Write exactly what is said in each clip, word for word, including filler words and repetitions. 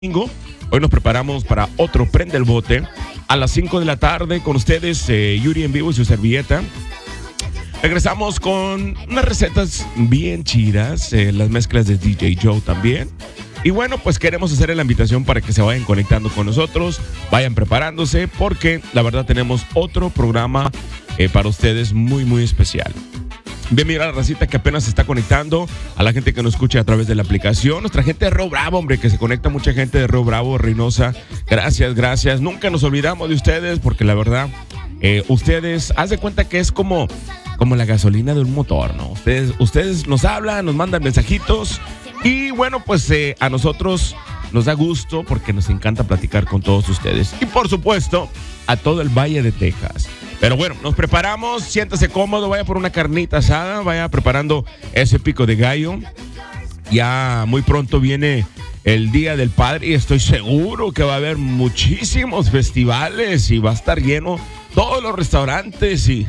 domingo. Hoy nos preparamos para otro Prende el Bote a las cinco de la tarde con ustedes, eh, Yuri en vivo y su servilleta. Regresamos con unas recetas bien chidas, eh, las mezclas de D J Joe también. Y bueno, pues queremos hacer la invitación para que se vayan conectando con nosotros, vayan preparándose, porque la verdad tenemos otro programa eh, para ustedes muy, muy especial. Bienvenida a la racita que apenas se está conectando, a la gente que nos escucha a través de la aplicación, nuestra gente de Río Bravo, hombre, que se conecta mucha gente de Río Bravo, Reynosa. Gracias, gracias. Nunca nos olvidamos de ustedes porque la verdad, eh, ustedes, haz de cuenta que es como, como la gasolina de un motor, ¿no? Ustedes, ustedes nos hablan, nos mandan mensajitos y bueno, pues eh, a nosotros nos da gusto porque nos encanta platicar con todos ustedes. Y por supuesto, a todo el Valle de Texas. Pero bueno, nos preparamos, siéntase cómodo, vaya por una carnita asada, vaya preparando ese pico de gallo. Ya muy pronto viene el Día del Padre y estoy seguro que va a haber muchísimos festivales y va a estar lleno todos los restaurantes y...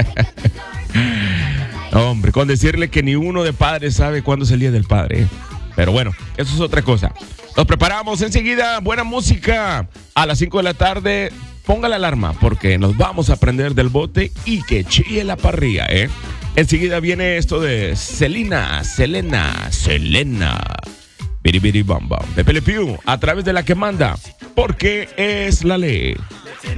Hombre, con decirle que ni uno de padres sabe cuándo es el Día del Padre. Pero bueno, eso es otra cosa. Nos preparamos enseguida, buena música. A las cinco de la tarde, ponga la alarma porque nos vamos a prender del bote y que chille la parrilla, ¿eh? Enseguida viene esto de Selena, Selena, Selena. Biri biri bam bam. Pepe Le Pew, a través de la que manda, porque es la ley.